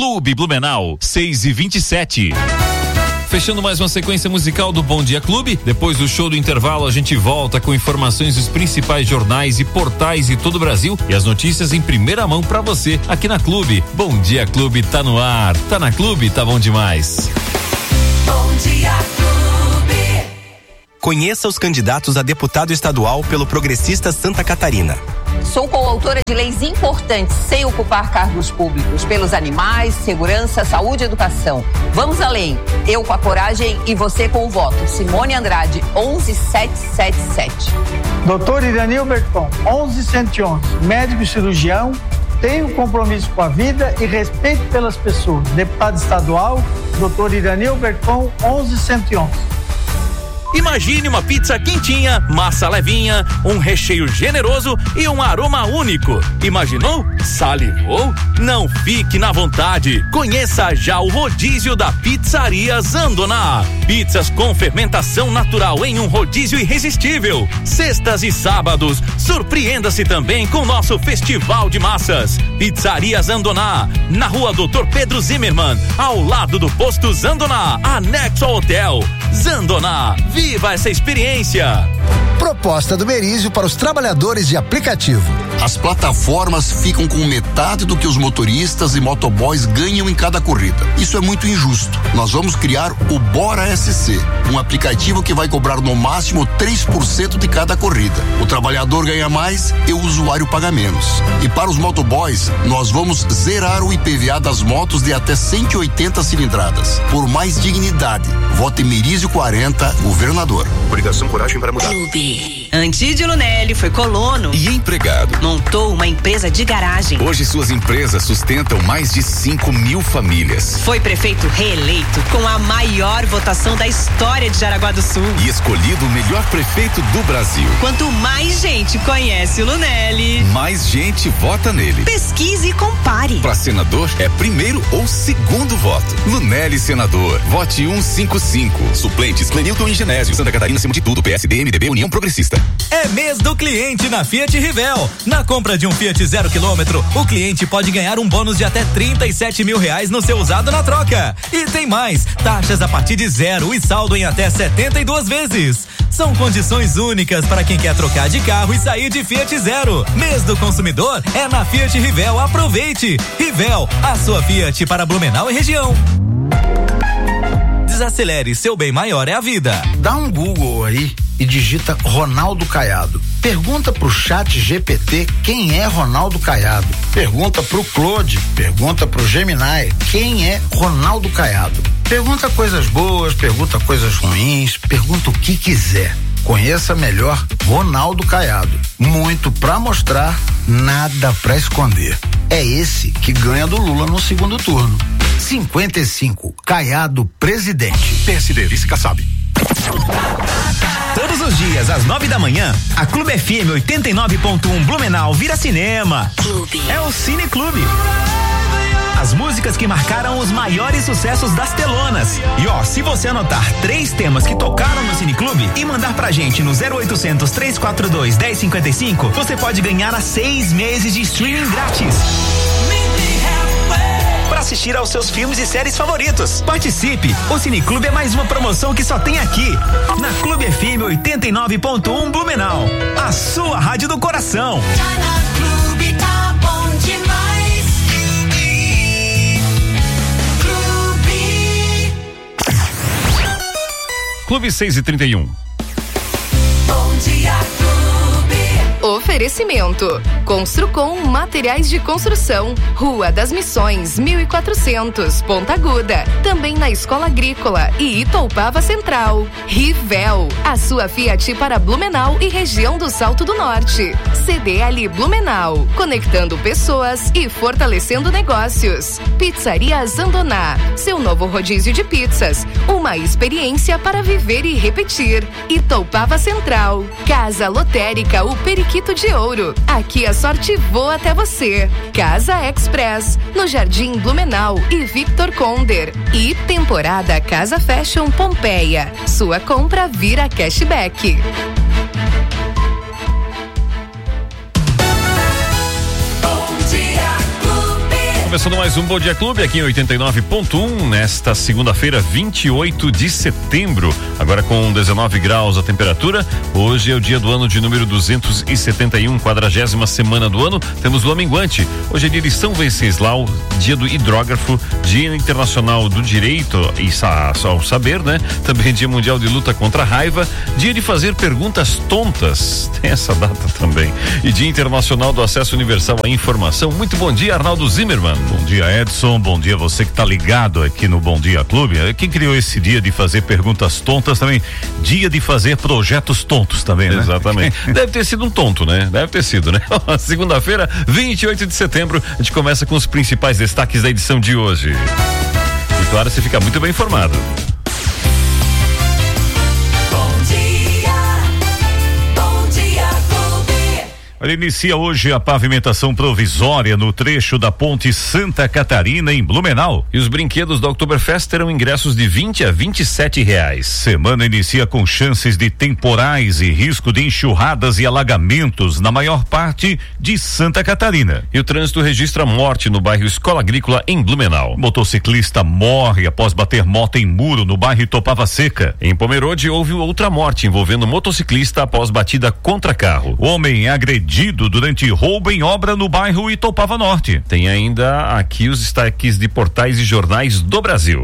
Clube Blumenau, 6h27. Fechando mais uma sequência musical do Bom Dia Clube. Depois do show do intervalo, a gente volta com informações dos principais jornais e portais de todo o Brasil e as notícias em primeira mão pra você aqui na Clube. Bom Dia Clube tá no ar. Tá na Clube, tá bom demais. Bom Dia Clube. Conheça os candidatos a deputado estadual pelo Progressista Santa Catarina. Sou coautora de leis importantes sem ocupar cargos públicos, pelos animais, segurança, saúde e educação. Vamos além. Eu com a coragem e você com o voto. Simone Andrade, 11777. Doutor Iranil Berton, 11111. Médico e cirurgião, tenho compromisso com a vida e respeito pelas pessoas. Deputado estadual, doutor Iranil Berton, 11111. Imagine uma pizza quentinha, massa levinha, um recheio generoso e um aroma único. Imaginou? Salivou? Não fique na vontade. Conheça já o rodízio da Pizzaria Zandoná. Pizzas com fermentação natural em um rodízio irresistível. Sextas e sábados, surpreenda-se também com nosso festival de massas. Pizzaria Zandoná, na rua Dr. Pedro Zimmermann, ao lado do posto Zandoná, anexo ao hotel. Zandoná, viva essa experiência! Proposta do Berizio para os trabalhadores de aplicativo. As plataformas ficam com metade do que os motoristas e motoboys ganham em cada corrida. Isso é muito injusto. Nós vamos criar o Bora SC, um aplicativo que vai cobrar no máximo 3% de cada corrida. O trabalhador ganha mais e o usuário paga menos. E para os motoboys, nós vamos zerar o IPVA das motos de até 180 cilindradas. Por mais dignidade, vote Merizio 40, governador. Obrigação, coragem para mudar. Antídio Lunelli foi colono e empregado. Montou uma empresa de garagem. Hoje suas empresas sustentam mais de 5.000 famílias. Foi prefeito reeleito com a maior votação da história de Jaraguá do Sul. E escolhido o melhor prefeito do Brasil. Quanto mais gente conhece o Lunelli, mais gente vota nele. Pesquise e compare. Para senador é primeiro ou segundo voto. Lunelli senador. Vote 155. Suplentes Clenilton e Genésio. Santa Catarina acima de tudo. PSD, MDB, União Progressista. É mês do cliente na Fiat Rivel. Na compra de um Fiat 0 km, o cliente pode ganhar um bônus de até R$37 mil no seu usado na troca. E tem mais, taxas a partir de 0 e saldo em até 72 vezes. São condições únicas para quem quer trocar de carro e sair de Fiat Zero. Mês do consumidor é na Fiat Rivel. Aproveite. Rivel, a sua Fiat para Blumenau e região. Desacelere, seu bem maior é a vida. Dá um Google aí e digita Ronaldo Caiado. Pergunta pro Chat GPT quem é Ronaldo Caiado. Pergunta pro Claude, pergunta pro Gemini quem é Ronaldo Caiado. Pergunta coisas boas, pergunta coisas ruins, pergunta o que quiser. Conheça melhor Ronaldo Caiado. Muito pra mostrar, nada pra esconder. É esse que ganha do Lula no segundo turno. 55, Caiado presidente. PSD, vice-Kassab. Todos os dias, às 9 da manhã, a Clube FM 89.1 Blumenau vira cinema. Clube. É o Cine Clube. As músicas que marcaram os maiores sucessos das telonas. E ó, se você anotar 3 temas que tocaram no Cine Clube e mandar pra gente no 0800 342 1055, você pode ganhar a 6 meses de streaming grátis para assistir aos seus filmes e séries favoritos. Participe! O Cine Clube é mais uma promoção que só tem aqui, na Clube FM 89.1 Blumenau, a sua rádio do coração. Tá na Clube, tá bom demais. Clube 6h31. Bom Dia Clube. Oferecimento: Construcom Materiais de Construção, Rua das Missões, 1400, Ponta Aguda. Também na Escola Agrícola e Itoupava Central. Rivel, a sua Fiat para Blumenau e região do Salto do Norte. CDL Blumenau, conectando pessoas e fortalecendo negócios. Pizzaria Zandoná, seu novo rodízio de pizzas. Uma experiência para viver e repetir. Itoupava Central. Casa Lotérica, o Periquito de Ouro. Aqui a sorte voa até você. Casa Express, no Jardim Blumenau e Victor Conder. E temporada Casa Fashion Pompeia. Sua compra vira cashback. Começando mais um Bom Dia Clube aqui em 89.1 nesta segunda-feira, 28 de setembro. Agora com 19 graus a temperatura. Hoje é o dia do ano de número 271, 40ª semana do ano. Temos lua minguante. Hoje é dia de São Venceslau, dia do hidrógrafo, dia internacional do direito e ao saber, né? Também dia mundial de luta contra a raiva, dia de fazer perguntas tontas. Tem essa data também. E dia internacional do acesso universal à informação. Muito bom dia, Arnaldo Zimmermann. Bom dia, Edson. Bom dia você que está ligado aqui no Bom Dia Clube. Quem criou esse dia de fazer perguntas tontas também? Dia de fazer projetos tontos também, né? Exatamente. Deve ter sido um tonto, né? Deve ter sido, né? Segunda-feira, 28 de setembro, a gente começa com os principais destaques da edição de hoje. E claro, você fica muito bem informado. Olha, inicia hoje a pavimentação provisória no trecho da Ponte Santa Catarina em Blumenau. E os brinquedos da Oktoberfest terão ingressos de R$20 a R$27. Semana inicia com chances de temporais e risco de enxurradas e alagamentos na maior parte de Santa Catarina. E o trânsito registra morte no bairro Escola Agrícola em Blumenau. Motociclista morre após bater moto em muro no bairro Itopava Seca. Em Pomerode houve outra morte envolvendo motociclista após batida contra carro. O homem é agredido durante roubo em obra no bairro Itopava Norte. Tem ainda aqui os destaques de portais e jornais do Brasil.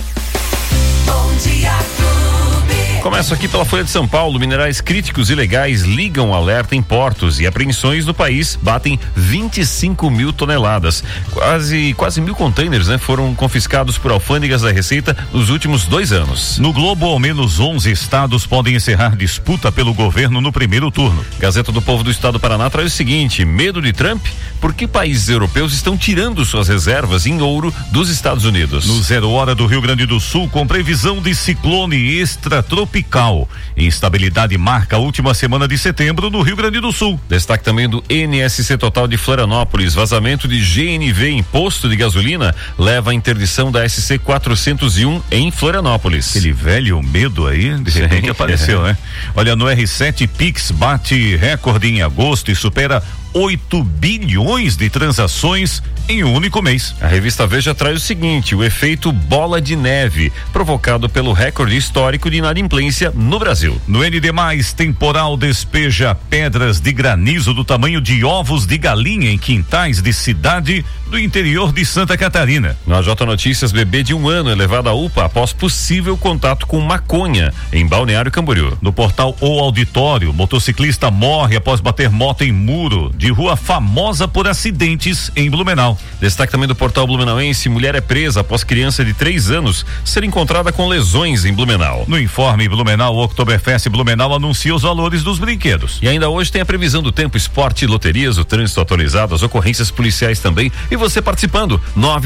Bom Dia Clube. Começo aqui pela Folha de São Paulo. Minerais críticos ilegais ligam alerta em portos e apreensões no país batem 25 mil toneladas. Quase 1.000 containers, né? Foram confiscados por alfândegas da Receita nos últimos 2 anos. No Globo, ao menos 11 estados podem encerrar disputa pelo governo no primeiro turno. Gazeta do Povo do Estado do Paraná traz o seguinte: medo de Trump? Por que países europeus estão tirando suas reservas em ouro dos Estados Unidos? No 0 Hora do Rio Grande do Sul, com previsão de ciclone extratropical. Instabilidade marca a última semana de setembro no Rio Grande do Sul. Destaque também do NSC Total de Florianópolis. Vazamento de GNV em posto de gasolina leva à interdição da SC 401 em Florianópolis. Aquele velho medo aí, de repente apareceu, né? Olha, no R7, Pix bate recorde em agosto e supera 8 bilhões de transações em um único mês. A revista Veja traz o seguinte: o efeito bola de neve provocado pelo recorde histórico de inadimplência no Brasil. No ND+, temporal despeja pedras de granizo do tamanho de ovos de galinha em quintais de cidade do interior de Santa Catarina. Na J Notícias, bebê de 1 ano é levado à UPA após possível contato com maconha em Balneário Camboriú. No portal O Auditório, motociclista morre após bater moto em muro de rua famosa por acidentes em Blumenau. Destaque também do portal Blumenauense: mulher é presa após criança de 3 anos ser encontrada com lesões em Blumenau. No Informe Blumenau, o Oktoberfest Blumenau anuncia os valores dos brinquedos. E ainda hoje tem a previsão do tempo, esporte, loterias, o trânsito atualizado, as ocorrências policiais também, e você participando,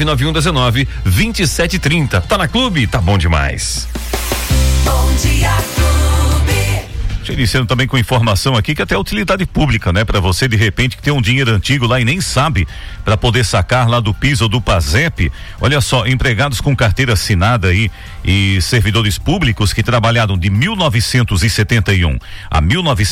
99119-2730. Tá na Clube? Tá bom demais. Bom Dia Clube. Iniciando também com informação aqui que até a utilidade pública, né? Para você de repente que tem um dinheiro antigo lá e nem sabe, para poder sacar lá do PIS ou do PASEP. Olha só, empregados com carteira assinada aí e servidores públicos que trabalharam de 1971 a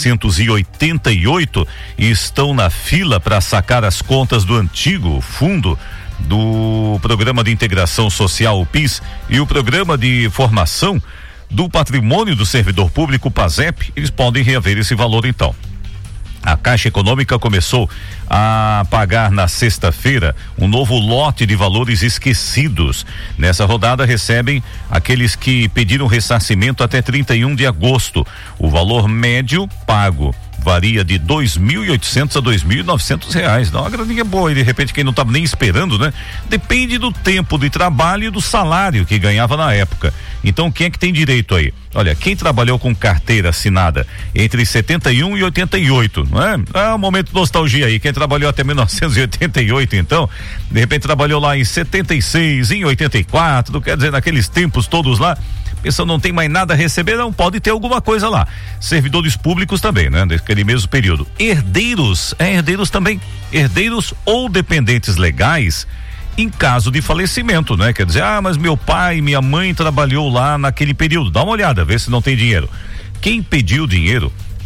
1988 e estão na fila para sacar as contas do antigo fundo do Programa de Integração Social, o PIS, e o Programa de Formação do Patrimônio do Servidor Público, PASEP, eles podem reaver esse valor então. A Caixa Econômica começou a pagar na sexta-feira um novo lote de valores esquecidos. Nessa rodada recebem aqueles que pediram ressarcimento até 31 de agosto. O valor médio pago varia de R$2.800 a R$2.900. Dá uma graninha boa e de repente quem não estava nem esperando, né? Depende do tempo de trabalho e do salário que ganhava na época. Então quem é que tem direito aí? Olha, quem trabalhou com carteira assinada entre 71 e 88, não é? É um momento de nostalgia aí. Quem trabalhou até 1988, então, de repente trabalhou lá em 76, em 84, quer dizer, naqueles tempos todos lá, pessoa não tem mais nada a receber, não pode ter alguma coisa lá. Servidores públicos também, né? Naquele mesmo período. Herdeiros também. Herdeiros ou dependentes legais em caso de falecimento, né? Quer dizer, mas meu pai, minha mãe trabalhou lá naquele período. Dá uma olhada, vê se não tem dinheiro. Quem pediu dinheiro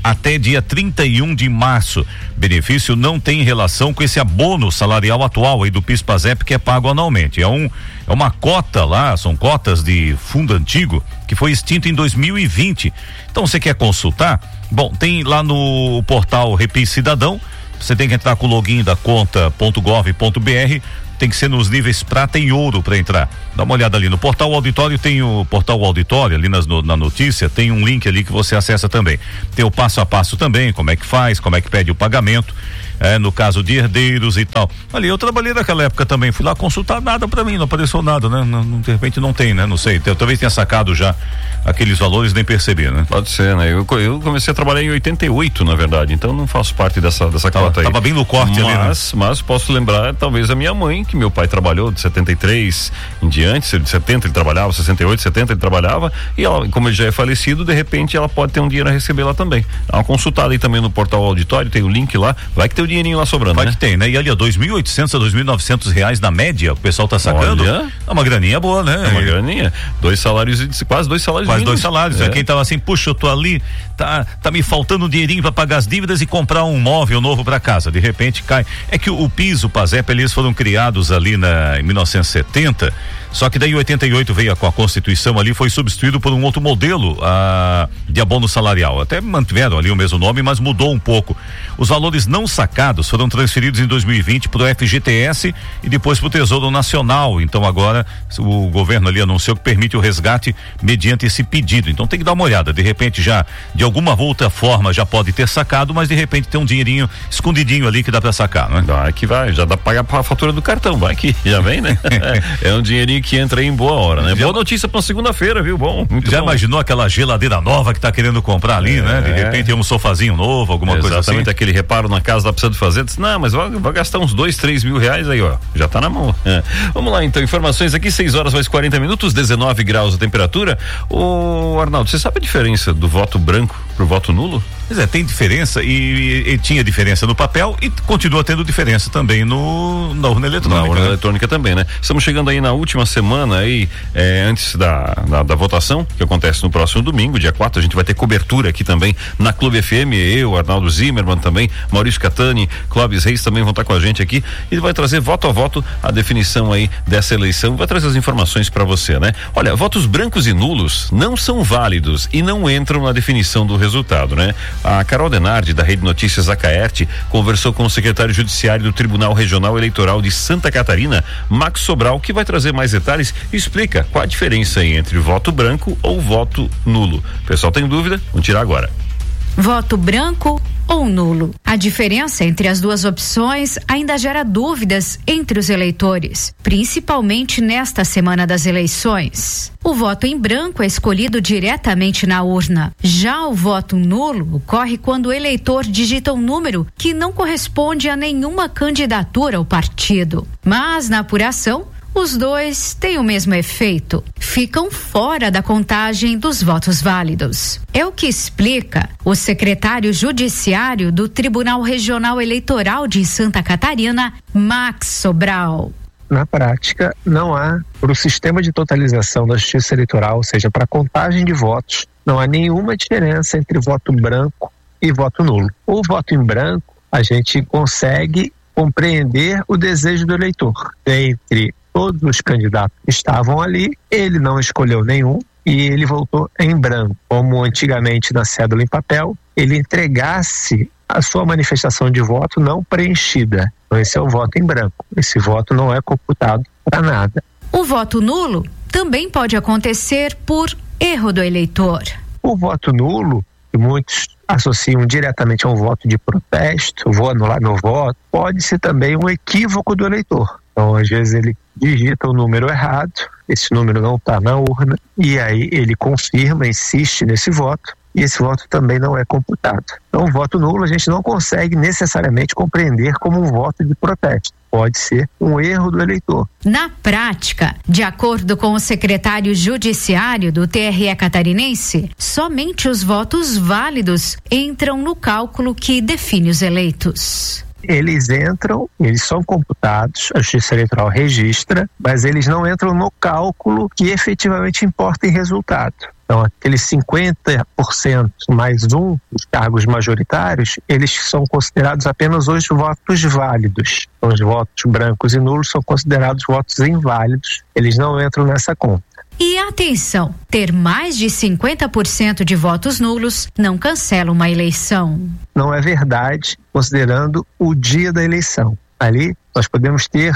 até dia 31 de março. Benefício não tem relação com esse abono salarial atual aí do PIS/PASEP que é pago anualmente. É uma cota lá, são cotas de fundo antigo que foi extinto em 2020. Então você quer consultar? Bom, tem lá no portal Repis Cidadão, você tem que entrar com o login da conta.gov.br, tem que ser nos níveis prata e ouro para entrar. Dá uma olhada ali no portal Auditório, tem o portal Auditório ali na notícia, tem um link ali que você acessa também. Tem o passo a passo também, como é que faz, como é que pede o pagamento. No caso de herdeiros e tal. Ali, eu trabalhei naquela época também, fui lá consultar, nada pra mim, não apareceu nada, né? De repente não tem, né? Não sei, talvez tenha sacado já aqueles valores, nem perceber, né? Pode ser, né? Eu comecei a trabalhar em 88, na verdade, então não faço parte dessa cota aí. Tava bem no corte ali, né? Mas posso lembrar, talvez, a minha mãe, que meu pai trabalhou de 73 em diante, de 70 ele trabalhava, 68, 70 ele trabalhava, e ela, como ele já é falecido, de repente ela pode ter um dinheiro a receber lá também. Dá uma consultada aí também no portal Auditório, tem o link lá, vai que tem o dinheirinho lá sobrando, vai, né? Que tem, né? E ali, ó, 2.800 a 2.900 na média, o pessoal tá sacando. Olha, é uma graninha boa, né? É uma graninha. Quase dois salários. Quase 2 salários. Quem tava assim, puxa, eu tô ali, tá me faltando um dinheirinho pra pagar as dívidas e comprar um móvel novo pra casa. De repente cai. É que o PIS, o PASEP, eles foram criados ali em 1970. Só que daí em 88 veio com a Constituição ali, foi substituído por um outro modelo de abono salarial. Até mantiveram ali o mesmo nome, mas mudou um pouco. Os valores não sacados foram transferidos em 2020 para o FGTS e depois para o Tesouro Nacional. Então agora o governo ali anunciou que permite o resgate mediante esse pedido. Então tem que dar uma olhada. De repente já de alguma outra forma já pode ter sacado, mas de repente tem um dinheirinho escondidinho ali que dá para sacar, né? Vai que vai, já dá para pagar a fatura do cartão, vai que já vem, né? É um dinheirinho que entra aí em boa hora, né? Boa notícia pra segunda-feira, viu? Bom, muito já bom. Imaginou aquela geladeira nova que tá querendo comprar ali, né? De repente tem um sofazinho novo, alguma coisa assim. Exatamente, aquele reparo na casa tá precisando fazer, disse, não, mas vai gastar uns 2-3 mil reais aí, ó, já tá na mão. Vamos lá então, informações aqui, 6 horas mais 40 minutos, 19 graus a temperatura. Ô Arnaldo, você sabe a diferença do voto branco pro voto nulo? Pois é, tem diferença e tinha diferença no papel e continua tendo diferença também na urna eletrônica. Na urna eletrônica também, né? Estamos chegando aí na última semana aí, antes da votação, que acontece no próximo domingo, dia 4, a gente vai ter cobertura aqui também na Clube FM, eu, Arnaldo Zimmermann também, Maurício Catani, Clóvis Reis também vão estar com a gente aqui e vai trazer voto a voto a definição aí dessa eleição, vai trazer as informações para você, né? Olha, votos brancos e nulos não são válidos e não entram na definição do resultado, né? A Carol Denardi, da Rede Notícias Acaerte, conversou com o secretário judiciário do Tribunal Regional Eleitoral de Santa Catarina, Max Sobral, que vai trazer mais detalhes e explica qual a diferença aí entre voto branco ou voto nulo. O pessoal tem dúvida? Vamos tirar agora. Voto branco ou nulo? A diferença entre as duas opções ainda gera dúvidas entre os eleitores, principalmente nesta semana das eleições. O voto em branco é escolhido diretamente na urna. Já o voto nulo ocorre quando o eleitor digita um número que não corresponde a nenhuma candidatura ou partido. Mas na apuração, os dois têm o mesmo efeito. Ficam fora da contagem dos votos válidos. É o que explica o secretário judiciário do Tribunal Regional Eleitoral de Santa Catarina, Max Sobral. Na prática, não há, para o sistema de totalização da Justiça Eleitoral, ou seja, para a contagem de votos, não há nenhuma diferença entre voto branco e voto nulo. O voto em branco, a gente consegue compreender o desejo do eleitor. Entre todos os candidatos que estavam ali, ele não escolheu nenhum e ele votou em branco, como antigamente na cédula em papel, ele entregasse a sua manifestação de voto não preenchida. Então esse é o voto em branco, esse voto não é computado para nada. O voto nulo também pode acontecer por erro do eleitor. O voto nulo, que muitos associam diretamente a um voto de protesto, vou anular meu voto, pode ser também um equívoco do eleitor. Então, às vezes, ele digita o número errado, esse número não está na urna, e aí ele confirma, insiste nesse voto, e esse voto também não é computado. Então, o voto nulo a gente não consegue necessariamente compreender como um voto de protesto. Pode ser um erro do eleitor. Na prática, de acordo com o secretário judiciário do TRE catarinense, somente os votos válidos entram no cálculo que define os eleitos. Eles entram, eles são computados, a Justiça Eleitoral registra, mas eles não entram no cálculo que efetivamente importa em resultado. Então, aqueles 50% mais um dos cargos majoritários, eles são considerados apenas os votos válidos. Os votos brancos e nulos são considerados votos inválidos. Eles não entram nessa conta. E atenção, ter mais de 50% de votos nulos não cancela uma eleição. Não é verdade, considerando o dia da eleição. Ali, nós podemos ter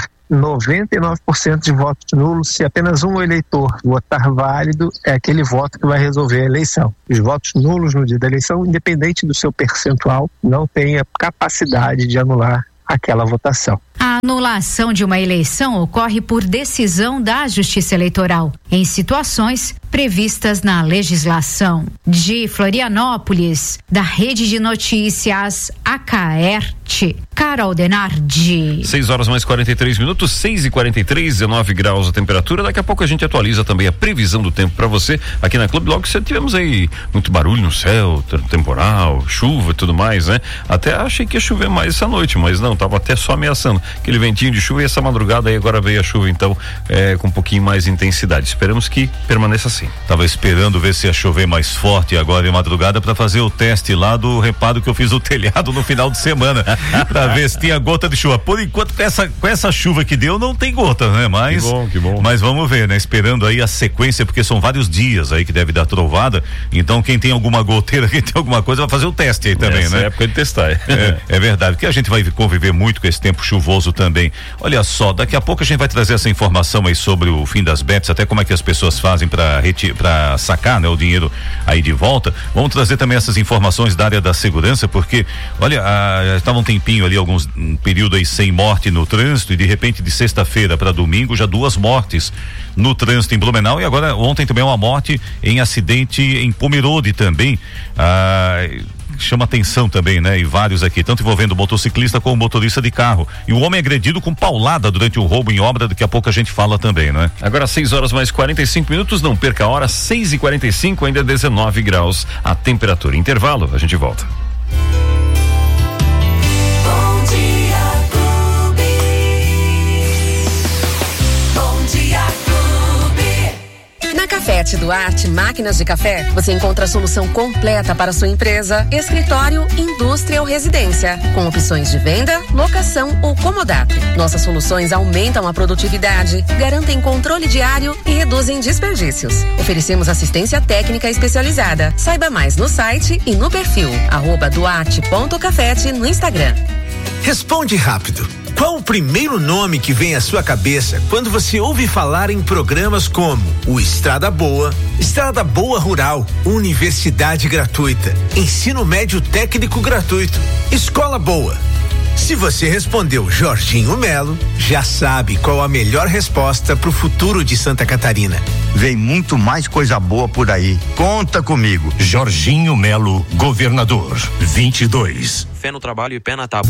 99% de votos nulos. Se apenas um eleitor votar válido, é aquele voto que vai resolver a eleição. Os votos nulos no dia da eleição, independente do seu percentual, não têm a capacidade de anular aquela votação. A anulação de uma eleição ocorre por decisão da Justiça Eleitoral, em situações previstas na legislação. De Florianópolis, da Rede de Notícias Acaerte, Carol Denardi. 6:43, 6:43, 19 graus a temperatura. Daqui a pouco a gente atualiza também a previsão do tempo para você aqui na Clube. Logo cedo tivemos aí muito barulho no céu, temporal, chuva e tudo mais, né? Até achei que ia chover mais essa noite, mas não, tava até só ameaçando aquele ventinho de chuva, e essa madrugada aí agora veio a chuva, então com um pouquinho mais de intensidade. Esperamos que permaneça assim. Tava esperando ver se ia chover mais forte agora de madrugada para fazer o teste lá do reparo que eu fiz no telhado no final de semana, para ver se tinha gota de chuva. Por enquanto, com essa chuva que deu, não tem gota, né? Mas que bom. Mas vamos ver, né? Esperando aí a sequência, porque são vários dias aí que deve dar trovada. Então quem tem alguma goteira, quem tem alguma coisa, vai fazer o teste aí também, essa né? É época de testar. É verdade, porque a gente vai conviver muito com esse tempo chuvoso também. Olha só, daqui a pouco a gente vai trazer essa informação aí sobre o fim das bets, até como é que as pessoas fazem para sacar, né, o dinheiro aí de volta. Vamos trazer também essas informações da área da segurança, porque, olha, estava um tempinho ali, um período aí sem morte no trânsito, e de repente de sexta-feira para domingo já 2 mortes no trânsito em Blumenau, e agora ontem também uma morte em acidente em Pomerode também. Chama atenção também, né? E vários aqui, tanto envolvendo o motociclista como o motorista de carro. E o homem agredido com paulada durante o roubo em obra, daqui a pouco a gente fala também, né? Agora 6:45, não perca a hora, 6:45, ainda 19 graus a temperatura. Intervalo, a gente volta. Na Cafete Duarte Máquinas de Café, você encontra a solução completa para sua empresa, escritório, indústria ou residência, com opções de venda, locação ou comodato. Nossas soluções aumentam a produtividade, garantem controle diário e reduzem desperdícios. Oferecemos assistência técnica especializada. Saiba mais no site e no perfil @duarte.cafete no Instagram. Responde rápido. Qual o primeiro nome que vem à sua cabeça quando você ouve falar em programas como o Estrada Boa, Estrada Boa Rural, Universidade Gratuita, Ensino Médio Técnico Gratuito, Escola Boa? Se você respondeu Jorginho Melo, já sabe qual a melhor resposta para o futuro de Santa Catarina. Vem muito mais coisa boa por aí. Conta comigo. Jorginho Melo, governador, 22. Fé no trabalho e pé na tábua.